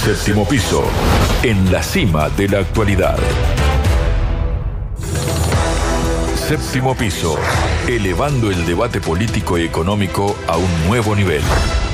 Séptimo piso, en la cima de la actualidad. Séptimo piso, elevando el debate político y económico a un nuevo nivel.